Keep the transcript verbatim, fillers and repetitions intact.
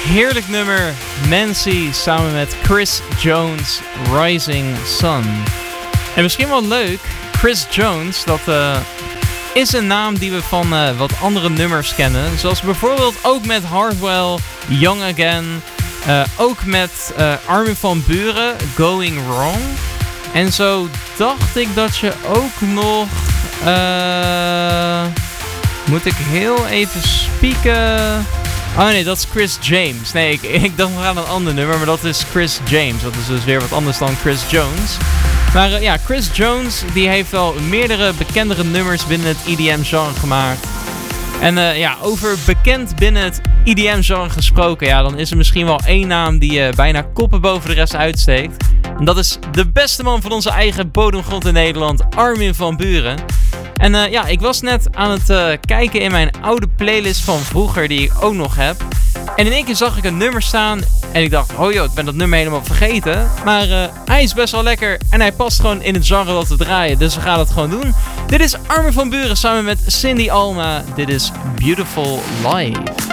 heerlijk nummer. Nancy samen met Chris Jones, Rising Sun. En misschien wel leuk, Chris Jones, dat uh, is een naam die we van uh, wat andere nummers kennen. Zoals bijvoorbeeld ook met Hardwell, Young Again. Uh, ook met uh, Armin van Buuren, Going Wrong. En zo dacht ik dat je ook nog... Uh, moet ik heel even spieken... Oh nee, dat is Chris James. Nee, ik, ik dacht nog aan een ander nummer, maar dat is Chris James. Dat is dus weer wat anders dan Chris Jones. Maar uh, ja, Chris Jones die heeft wel meerdere bekendere nummers binnen het E D M-genre gemaakt. En uh, ja, over bekend binnen het E D M-genre gesproken, ja, dan is er misschien wel één naam die uh, bijna koppen boven de rest uitsteekt. En dat is de beste man van onze eigen bodemgrond in Nederland, Armin van Buuren. En uh, ja, ik was net aan het uh, kijken in mijn oude playlist van vroeger die ik ook nog heb. En in één keer zag ik een nummer staan en ik dacht, oh joh, ik ben dat nummer helemaal vergeten. Maar uh, hij is best wel lekker en hij past gewoon in het genre dat we draaien. Dus we gaan het gewoon doen. Dit is Armin van Buuren samen met Cindy Alma. Dit is Beautiful Life.